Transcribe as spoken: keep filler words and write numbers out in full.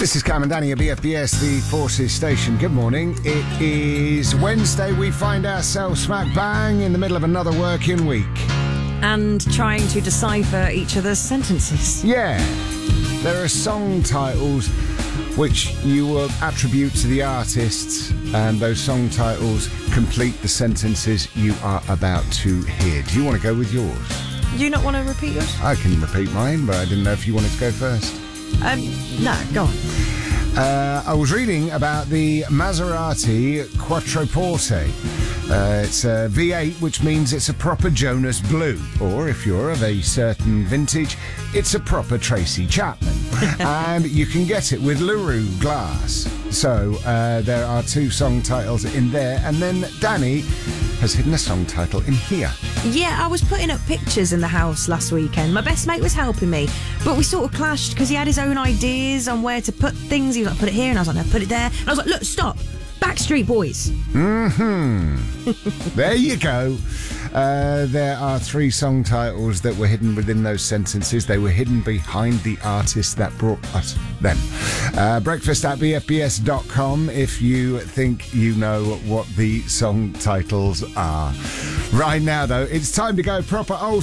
This is Cam and Danny at B F B S, the Forces Station. Good morning. It is Wednesday. We find ourselves smack bang in the middle of another working week. And trying to decipher each other's sentences. Yeah. There are song titles which you will attribute to the artists, and those song titles complete the sentences you are about to hear. Do you want to go with yours? Do you not want to repeat yours? I can repeat mine, but I didn't know if you wanted to go first. Um, no, go on. Uh, I was reading about the Maserati Quattroporte. Uh, it's a V eight, which means it's a proper Jonas Blue. Or, if you're of a certain vintage, it's a proper Tracy Chapman. And you can get it with LaRue glass. So, uh, there are two song titles in there. And then Danny has hidden a song title in here. Yeah, I was putting up pictures in the house last weekend. My best mate was helping me, but we sort of clashed because he had his own ideas on where to put things. He was like, put it here, and I was like, no, put it there. And I was like, look, stop. Backstreet Boys. Mm-hmm. There you go. Uh, there are three song titles that were hidden within those sentences. They were hidden behind the artist that brought us them. Uh, breakfast at b f b s dot com if you think you know what the song titles are. Right now, though, it's time to go proper old